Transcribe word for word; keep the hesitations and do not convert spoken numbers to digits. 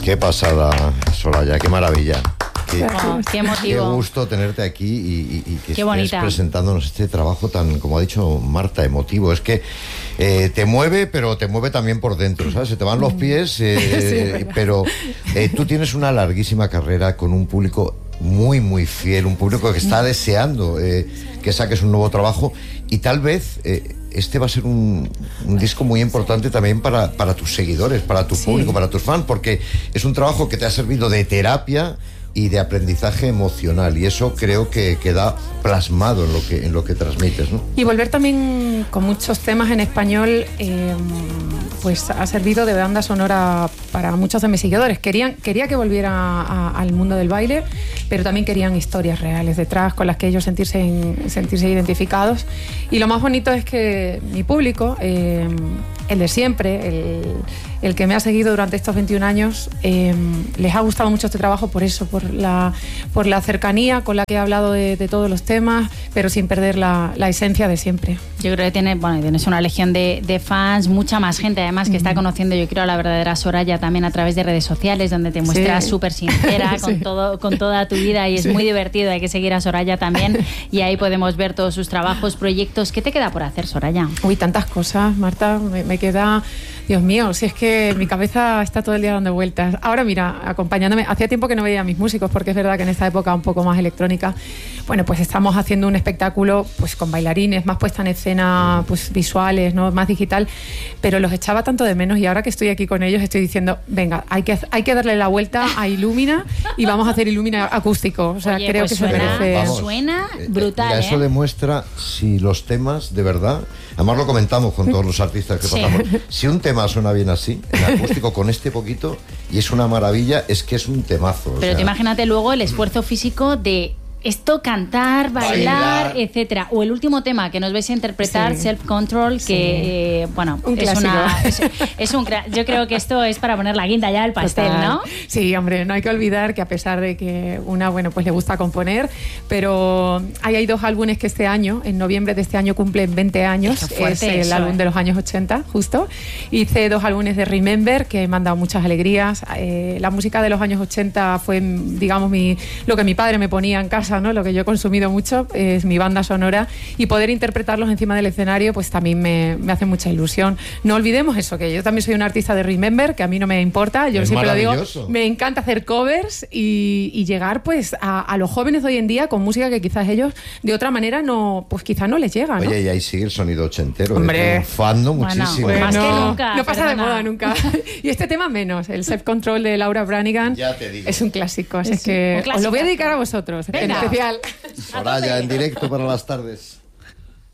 Qué pasada, Soraya, qué maravilla. Qué, oh, qué emotivo. Qué gusto tenerte aquí y, y, y que qué estés bonita. presentándonos este trabajo tan, como ha dicho Marta, emotivo. Es que eh, te mueve, pero te mueve también por dentro, ¿sabes? Se te van los pies, eh, sí, pero eh, tú tienes una larguísima carrera con un público muy, muy fiel, un público que está deseando eh, que saques un nuevo trabajo y tal vez... Eh, este va a ser un, un disco muy importante también para, para tus seguidores, para tu sí. público, para tus fans, porque es un trabajo que te ha servido de terapia y de aprendizaje emocional, y eso creo que queda plasmado en lo que, en lo que transmites, ¿no? Y volver también con muchos temas en español, eh, pues ha servido de banda sonora para muchos de mis seguidores. Querían, quería que volviera a, al mundo del baile, pero también querían historias reales detrás con las que ellos sentirse, en, sentirse identificados. Y lo más bonito es que mi público, eh, el de siempre, el, el que me ha seguido durante estos veintiún años, eh, les ha gustado mucho este trabajo por eso, por la, por la cercanía con la que he hablado de, de todos los temas, pero sin perder la, la esencia de siempre. Yo creo que tiene, bueno, tienes una legión de, de fans, mucha más gente además que mm. está conociendo, yo creo, a la verdadera Soraya también a través de redes sociales, donde te muestras súper sí. sincera con, sí. todo, con toda tu vida, y es sí. muy divertido. Hay que seguir a Soraya también y ahí podemos ver todos sus trabajos, proyectos. ¿Qué te queda por hacer, Soraya? Uy, tantas cosas, Marta, me, me queda... Dios mío, si es que mi cabeza está todo el día dando vueltas. Ahora, mira, acompañándome, hacía tiempo que no veía a mis músicos, porque es verdad que en esta época un poco más electrónica, bueno, pues estamos haciendo un espectáculo pues con bailarines, más puesta en escena, pues visuales, ¿no? Más digital, pero los echaba tanto de menos, y ahora que estoy aquí con ellos estoy diciendo, venga, hay que, hay que darle la vuelta a Illumina y vamos a hacer Illumina acústico. O sea, Oye, creo pues que suena, se merece... Vamos, suena brutal, mira, eso ¿eh? demuestra si los temas, de verdad, además lo comentamos con todos los artistas que sí. pasamos, si un tema suena bien así, en acústico con este poquito, y es una maravilla, es que es un temazo. Pero o sea, te imagínate luego el esfuerzo físico de esto, cantar, bailar, bailar, etcétera. O el último tema que nos vais a interpretar, sí. Self Control, que sí. eh, bueno, un es una es, es un yo creo que esto es para poner la guinda ya del pastel, total, ¿no? Sí, hombre, no hay que olvidar que a pesar de que una, bueno, pues le gusta componer, pero hay, hay dos álbumes que este año, en noviembre de este año, cumplen veinte años. Es el eso, álbum eh. de los años ochenta, justo. Hice dos álbumes de Remember que me han dado muchas alegrías. Eh, la música de los años ochenta fue, digamos, mi, lo que mi padre me ponía en casa, ¿no? Lo que yo he consumido mucho es mi banda sonora, y poder interpretarlos encima del escenario pues también me, me hace mucha ilusión. No olvidemos eso, que yo también soy una artista de Remember, que a mí no me importa, yo es siempre lo digo, me encanta hacer covers y, y llegar pues a, a los jóvenes de hoy en día con música que quizás ellos de otra manera no, pues quizás no les llega, ¿no? Oye, y ahí sigue el sonido ochentero, hombre, triunfando bueno, muchísimo. Bueno, más que nunca, no pasa perdona. de moda nunca. Y este tema menos, el Self Control de Laura Branigan, ya te digo, es un clásico, así es que os lo voy a dedicar a vosotros. Venga. En especial Soraya en directo para las tardes.